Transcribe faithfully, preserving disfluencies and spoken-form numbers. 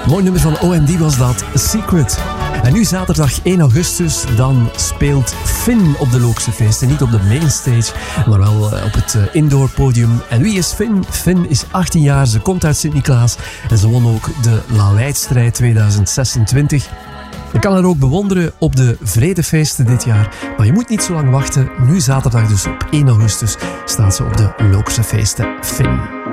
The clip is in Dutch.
Mooi nummer van O M D was dat, Secret. En nu zaterdag één augustus, dan speelt Finn op de Lookse Feesten. Niet op de mainstage, maar wel op het indoor podium. En wie is Finn? Finn is achttien jaar, ze komt uit Sint-Niklaas en ze won ook de La Leidstrijd tweeduizend zesentwintig. Je kan haar ook bewonderen op de Vredefeesten dit jaar. Maar je moet niet zo lang wachten. Nu zaterdag dus op één augustus staat ze op de Lookse Feesten. Finn.